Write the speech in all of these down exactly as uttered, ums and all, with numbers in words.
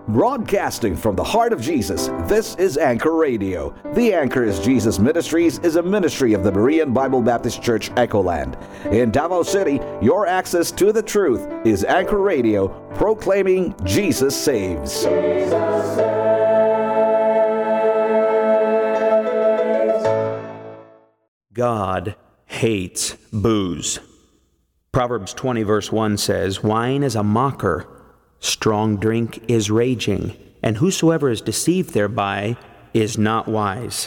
Broadcasting from the heart of Jesus, this is Anchor Radio. The Anchor is Jesus Ministries is a ministry of the Berean Bible Baptist Church, Echoland. In Davao City, your access to the truth is Anchor Radio, proclaiming Jesus saves. Jesus saves. God hates booze. Proverbs twenty verse one says, "Wine is a mocker, strong drink is raging, and whosoever is deceived thereby is not wise."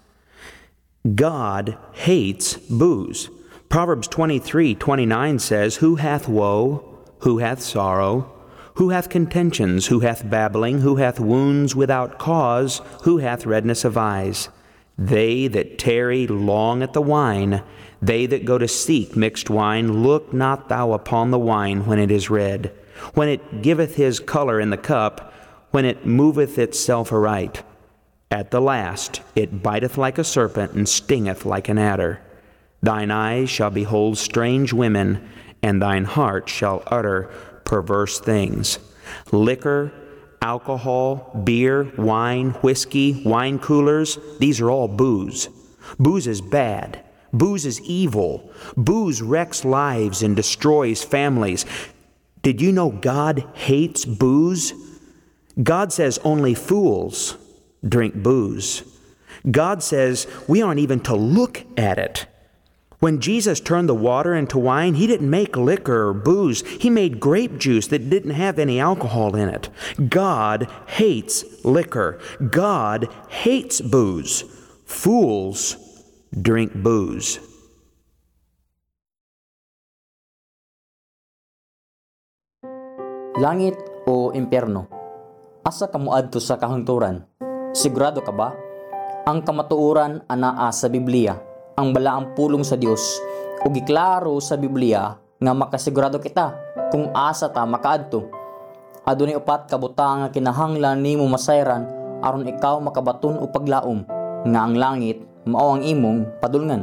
God hates booze. Proverbs twenty-three twenty-nine says, "Who hath woe? Who hath sorrow? Who hath contentions? Who hath babbling? Who hath wounds without cause? Who hath redness of eyes? They that tarry long at the wine, they that go to seek mixed wine, look not thou upon the wine when it is red, when it giveth his color in the cup, when it moveth itself aright. At the last it biteth like a serpent, and stingeth like an adder. Thine eyes shall behold strange women, and thine heart shall utter perverse things." Liquor, alcohol, beer, wine, whiskey, wine coolers, these are all booze. Booze is bad. Booze is evil. Booze wrecks lives and destroys families. Did you know God hates booze? God says only fools drink booze. God says we aren't even to look at it. When Jesus turned the water into wine, He didn't make liquor or booze. He made grape juice that didn't have any alcohol in it. God hates liquor. God hates booze. Fools drink booze. Langit o impyerno? Asa ka moadto sa kahangturan? Sigurado ka ba? Ang kamatuoran anaa sa Biblia, ang balaang pulong sa Dios, ug giklaro sa Biblia nga makasigurado kita kung asa ta makaadto. Adunay upat ka butang nga kinahanglan nimo masayran aron ikaw makabaton og paglaom nga ang langit mao ang imong padulngan.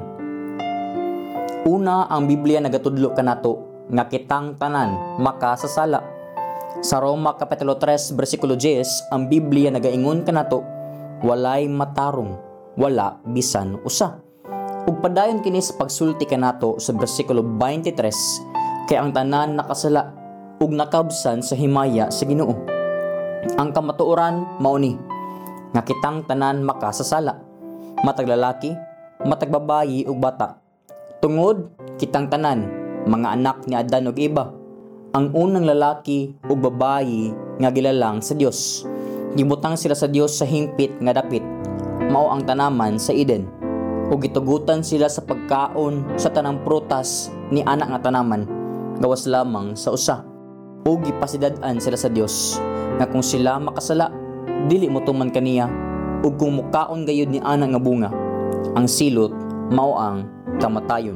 Una, ang Biblia nagatudlo kanato nga kitang tanan makasasala. Sa Roma Kapitulo three bersikulo ten, ang Biblia nagaingon kanato, walay matarong, wala bisan usa. Ug padayon kini sa pagsulti kanato sa bersikulo twenty-three, kay ang tanan nakasala ug nakabsan sa himaya sa Ginoo. Ang kamatuoran mao ni nga kitang tanan makasasala, matag lalaki, matag babayi ug bata. Tungod kitang tanan mga anak ni Adan ug Eva. Ang unang lalaki ug babayi nga gilalang sa Dios. Gibutang sila sa Dios sa hingpit nga dapit, mao ang tanaman sa Eden. Ug gitugutan sila sa pagkaon sa tanang prutas ni anak nga tanaman, gawas lamang sa usa. Ug gipasidad-an sila sa Dios nga kung sila makasala, dili motuman kaniya, ug kung mukaon gayud ni anak nga bunga, ang silot mao ang kamatayon.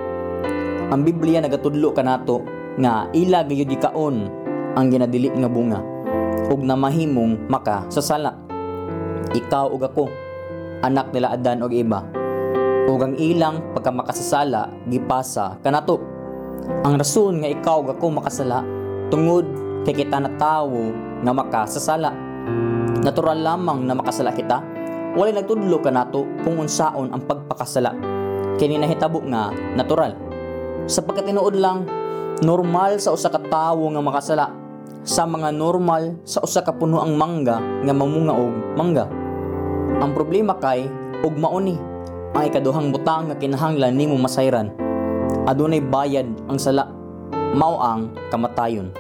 Ang Biblia nagatudlo kanato nga ila gayud gikaon ang ginadili nga bunga ug namahimong makasasala. Ikaw ug ako, anak nila Adan ug Eva, ug ang ilang pagkamakasasala gipasa kanato. Ang rason nga ikaw ug ako makasala tungod kay kita na tawo nga makasasala. Natural lamang na makasala kita. Walay nagtudlo kanato kung unsaon ang pagpakasala. Kini nahitabo nga natural. Sapagkat tinuod lang, normal sa usa ka tawo nga makasala, sa mga normal sa usa ka puno ang mangga nga mamunga og mangga. Ang problema kay ug mao ni ang ikaduhang butang nga kinahanglan nimo masayran. Adunay bayad ang sala, mao ang kamatayon.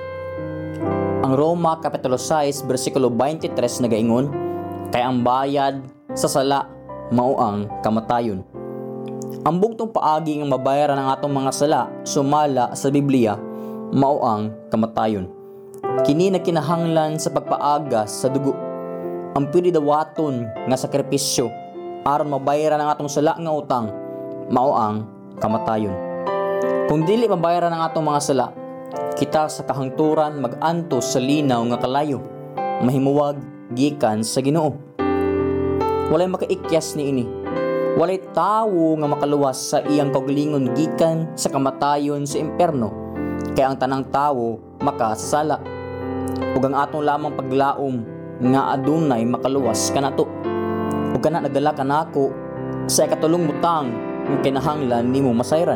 Ang Roma Kapitulo six bersikulo twenty-three nagaingon, kay ang bayad sa sala mao ang kamatayon. Ang bugtong paagi nga mabayaran ang atong mga sala sumala sa Biblia mao ang kamatayon. Kini na kinahanglan sa pagpaagas sa dugo. Ang pwede dawaton nga sakripisyo aron mabayaran ang atong sala nga utang mao ang kamatayon. Kung dili mabayaran ang atong mga sala, kita sa kahangturan mag-antos sa linaw nga kalayo, mahimuwag gikan sa Ginoo. Walay makaikyas ni ini. Walay tawo nga makaluwas sa iyang kaugalingon gikan sa kamatayon sa impyerno, kay ang tanang tawo makasasala. ug ang atong lamang paglaom nga adunay makaluwas kanato. Ug kana nagdala kanako sa ikatulong butang nga kinahanglan nimo masayran.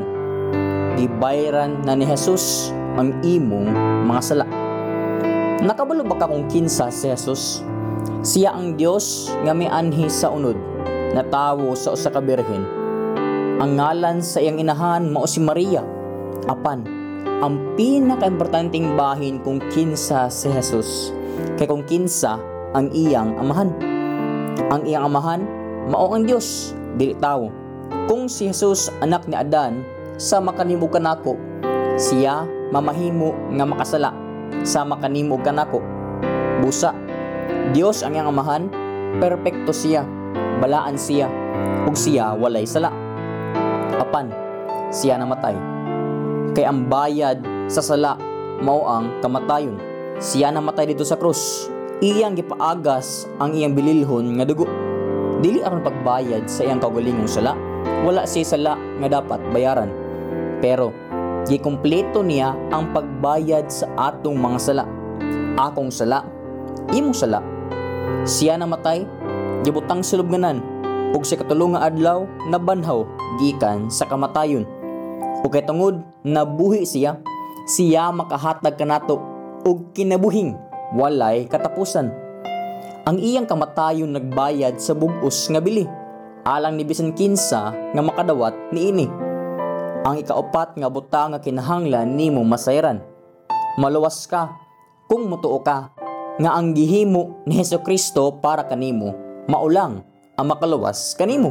Gibayran na ni Jesus ang imong mga sala. Nakabalo ba ka kung kinsa si Jesus? Siya ang Dios nga may anhi sa unod, na tawo sa usa ka birhen. Ang ngalan sa iyang inahan mao si Maria. Apan, ang pinakaimportanteng bahin kung kinsa si Jesus, kay kung kinsa ang iyang amahan. Ang iyang amahan mao ang Dios, dili tawo. Kung si Jesus anak ni Adan, sa makanimo kanako, siya mamahimo nga makasala sa makanimo kanako. Busa, Dios ang iyang amahan, perpekto siya, balaan siya, ug siya walay sala. Apan, siya namatay. Kay ang bayad sa sala mao ang kamatayon. Siya namatay dito sa krus. Iyang gipaagas ang iyang bililhon nga dugo. Dili aron pagbayad sa iyang kaugalingong sala, wala siya sala nga dapat bayaran. Pero gikumpleto niya ang pagbayad sa atong mga sala. Akong sala, imong sala. Siya namatay, gibutang sa lubnganan, ug sa katulong nga adlaw nabanhaw gikan sa kamatayon. Ug kay tungod nabuhi siya, siya makahatag kanato og kinabuhing walay katapusan. Ang iyang kamatayon nagbayad sa bug-os nga bili, alang ni bisan kinsa nga makadawat niini. Ang ikaapat nga butang nga kinahanglan nimo masayran. Maluwas ka kung mutuo ka nga ang gihimo ni Hesukristo para kanimo maulang ang makaluwas kanimo.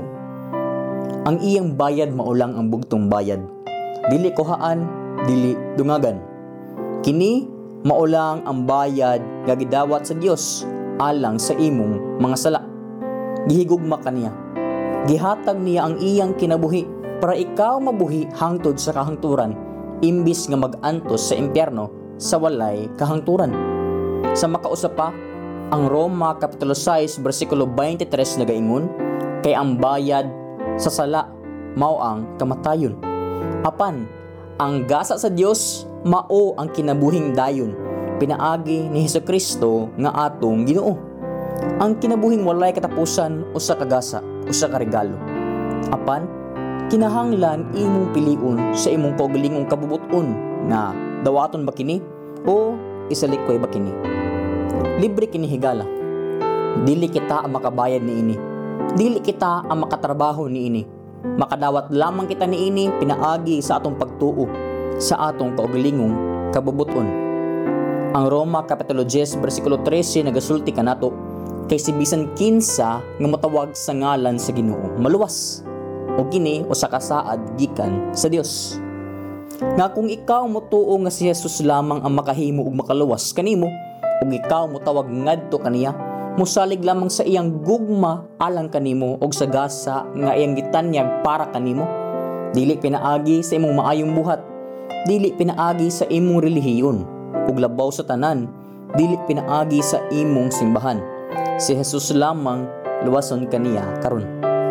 Ang iyang bayad maulang ang bugtong bayad. Dili kuhaan, dili dungagan. Kini maulang ang bayad nga gidawat sa Dios alang sa imong mga sala. Gihigugma kaniya. Gihatag niya ang iyang kinabuhi para ikaw mabuhi hangtod sa kahangturan, imbis nga mag-antos sa impyerno sa walay kahangturan. Sa makausap pa, ang Roma Kapitulo six bersikulo twenty-three nagaingon, kay ang bayad sa sala mao ang kamatayon. Apan, ang gasa sa Dios mao ang kinabuhing dayon, pinaagi ni Hesukristo nga atong Ginoo. Ang kinabuhing walay katapusan usa ka gasa, usa ka regalo. Apan, kinahanglan imong piliun sa imong kaugalingong kabubuton nga dawaton ba kini o isalikoy ba kini. Libre kini higala. Dili kita ang makabayad niini. Dili kita ang makatrabaho niini. Makadawat lamang kita niini pinaagi sa atong pagtuo sa atong kaugalingong kabubuton. Ang Roma Kapitulo ten bersikulo thirteen nagasulti kanato, kay si bisan kinsa nga motawag sa ngalan sa Ginoo maluwas, o kini usa ka saad gikan sa Dios. Nga kung ikaw motuo nga si Jesus lamang ang makahimo ug makaluwas kanimo, ug ikaw motawag ngadto kaniya, musalig lamang sa iyang gugma alang kanimo ug sa gasa nga iyang gitanyag para kanimo. Dili pinaagi sa imong maayong buhat, dili pinaagi sa imong relihiyon, ug labaw sa tanan, dili pinaagi sa imong simbahan. Si Jesus lamang luwason kaniya karon.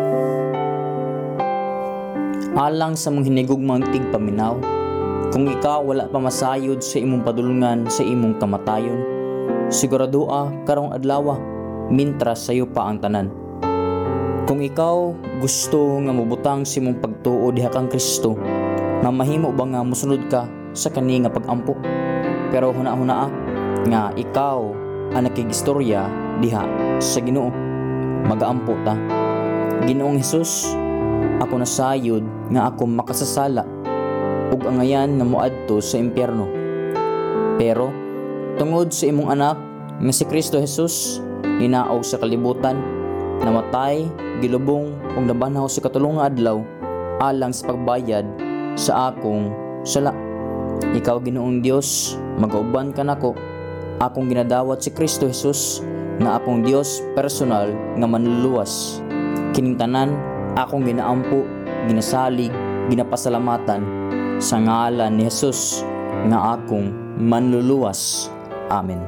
Alang sa mong hinigugmang tigpaminaw, kung ikaw wala pa masayod sa imong padulungan sa imong kamatayon, siguradoa karong adlaw mintras sayo pa ang tanan. Kung ikaw gusto nga mubutang sa imong pagtuo diha kang Kristo, mamahimo ba nga mosunod ka sa kani nga pag-ampo? Pero huna-hunaa nga ikaw ang nakigistorya diha sa Ginoo, magaampo ta. Ginoong Hesus, ako nasayod nga ako makasasala ug angayan na moadto sa impyerno. Pero tungod sa imong anak nga si Kristo Jesus, ninaog sa kalibutan, namatay, gilubong ug nabanhaw sa katulong nga adlaw alang sa pagbayad sa akong sala. Ikaw Ginoong Dios, magauban ka nako. Akong ginadawat si Kristo Jesus nga akong Dios personal nga manluluwas. Kining tanan akong ginaampo, ginasalig, ginapasalamatan sa ngalan ni Jesus nga akong manluluwas. Amen.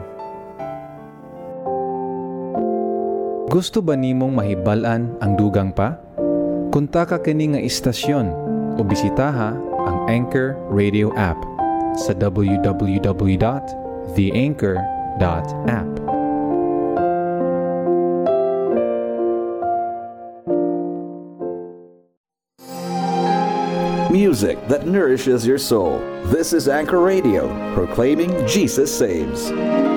Gusto ba nimong mahibal-an ang dugang pa? Kunta ka kini nga istasyon o bisitaha ang Anchor Radio app sa w w w dot the anchor app. Music that nourishes your soul. This is Anchor Radio, proclaiming Jesus saves.